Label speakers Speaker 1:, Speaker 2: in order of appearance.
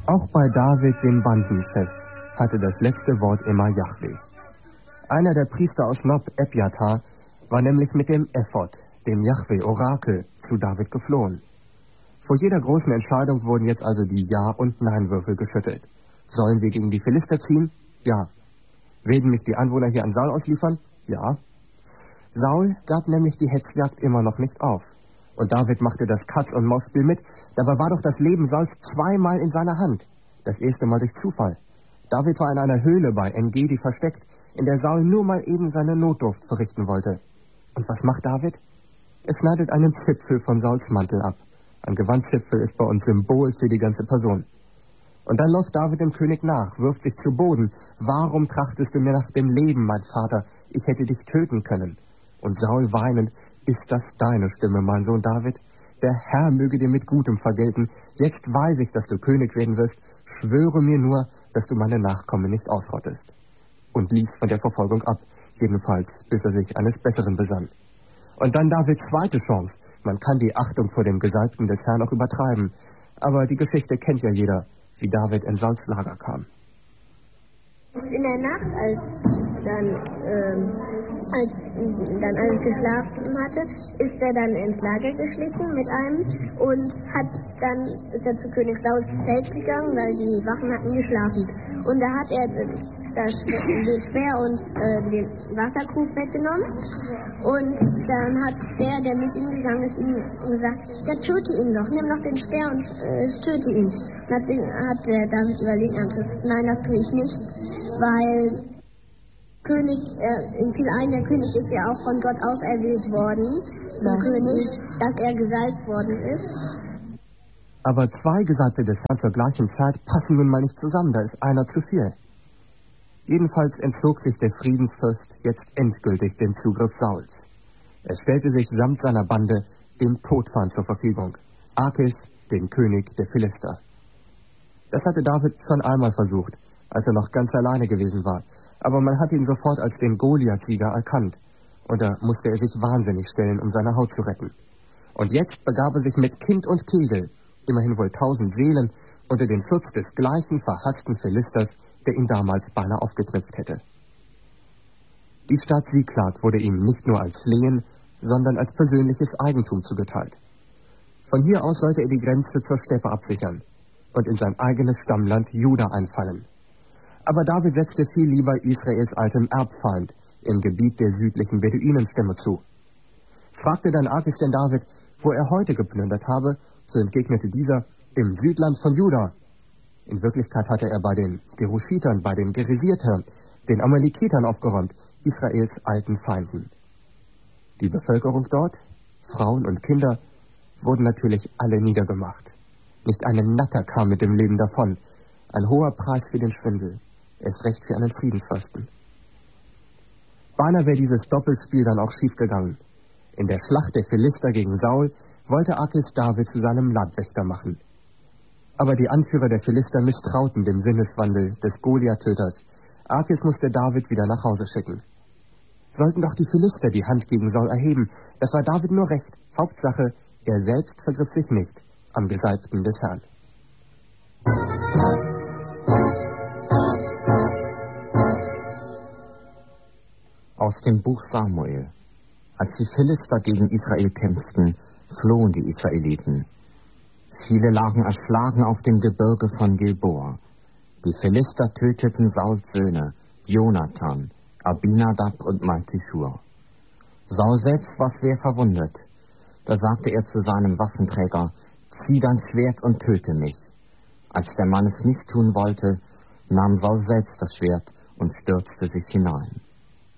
Speaker 1: Auch bei David, dem Bandenchef, hatte das letzte Wort immer Jahwe. Einer der Priester aus Nob, Ebjatar, war nämlich mit dem Ephod, dem Jahwe-Orakel, zu David geflohen. Vor jeder großen Entscheidung wurden jetzt also die Ja- und Nein-Würfel geschüttelt. Sollen wir gegen die Philister ziehen? Ja. Werden mich die Anwohner hier an Saul ausliefern? Ja. Saul gab nämlich die Hetzjagd immer noch nicht auf. Und David machte das Katz-und-Maus-Spiel mit. Dabei war doch das Leben Sauls zweimal in seiner Hand. Das erste Mal durch Zufall. David war in einer Höhle bei En-Gedi versteckt, in der Saul nur mal eben seine Notdurft verrichten wollte. Und was macht David? Er schneidet einen Zipfel von Sauls Mantel ab. Ein Gewandzipfel ist bei uns Symbol für die ganze Person. Und dann läuft David dem König nach, wirft sich zu Boden. Warum trachtest du mir nach dem Leben, mein Vater? Ich hätte dich töten können. Und Saul weinend: Ist das deine Stimme, mein Sohn David? Der Herr möge dir mit Gutem vergelten. Jetzt weiß ich, dass du König werden wirst. Schwöre mir nur, dass du meine Nachkommen nicht ausrottest. Und ließ von der Verfolgung ab, jedenfalls bis er sich eines Besseren besann. Und dann Davids zweite Chance. Man kann die Achtung vor dem Gesalbten des Herrn auch übertreiben. Aber die Geschichte kennt ja jeder, wie David in Sauls Lager kam.
Speaker 2: In der Nacht, als dann alles geschlafen hatte, ist er dann ins Lager geschlichen mit einem und ist er zu König Sauls Zelt gegangen, weil die Wachen hatten geschlafen. Und da hat er den Speer und den Wasserkrug weggenommen. Und dann hat der mit ihm gegangen ist, ihm gesagt: Ja, töte ihn doch, nimm doch den Speer und töte ihn. Und hat der David überlegt und gesagt: Nein, das tue ich nicht, weil in viel ein, der König ist ja auch von Gott auserwählt worden zum König, dass er gesalbt worden ist.
Speaker 1: Aber zwei Gesalbte des Herrn zur gleichen Zeit passen nun mal nicht zusammen, da ist einer zu viel. Jedenfalls entzog sich der Friedensfürst jetzt endgültig dem Zugriff Sauls. Er stellte sich samt seiner Bande dem Todfeind zur Verfügung, Akis, dem König der Philister. Das hatte David schon einmal versucht, als er noch ganz alleine gewesen war, aber man hat ihn sofort als den Goliath-Sieger erkannt, und da musste er sich wahnsinnig stellen, um seine Haut zu retten. Und jetzt begab er sich mit Kind und Kegel, immerhin wohl 1000 Seelen, unter den Schutz des gleichen verhassten Philisters, der ihn damals beinahe aufgeknüpft hätte. Die Stadt Siklag wurde ihm nicht nur als Lehen, sondern als persönliches Eigentum zugeteilt. Von hier aus sollte er die Grenze zur Steppe absichern und in sein eigenes Stammland Juda einfallen. Aber David setzte viel lieber Israels altem Erbfeind im Gebiet der südlichen Beduinenstämme zu. Fragte dann Akis den David, wo er heute geplündert habe, so entgegnete dieser: Im Südland von Juda. In Wirklichkeit hatte er bei den Geruschitern, bei den Gerisiertern, den Amalekitern aufgeräumt, Israels alten Feinden. Die Bevölkerung dort, Frauen und Kinder, wurden natürlich alle niedergemacht. Nicht ein Natter kam mit dem Leben davon. Ein hoher Preis für den Schwindel. Erst recht für einen Friedensfürsten. Beinahe wäre dieses Doppelspiel dann auch schiefgegangen. In der Schlacht der Philister gegen Saul wollte Akis David zu seinem Leibwächter machen. Aber die Anführer der Philister misstrauten dem Sinneswandel des Goliath-Töters. Akis musste David wieder nach Hause schicken. Sollten doch die Philister die Hand gegen Saul erheben, das war David nur recht. Hauptsache, er selbst vergriff sich nicht am Gesalbten des Herrn.
Speaker 3: Aus dem Buch Samuel. Als die Philister gegen Israel kämpften, flohen die Israeliten. Viele lagen erschlagen auf dem Gebirge von Gilboa. Die Philister töteten Sauls Söhne, Jonathan, Abinadab und Malkischur. Saul selbst war schwer verwundet. Da sagte er zu seinem Waffenträger: Zieh dein Schwert und töte mich. Als der Mann es nicht tun wollte, nahm Saul selbst das Schwert und stürzte sich hinein.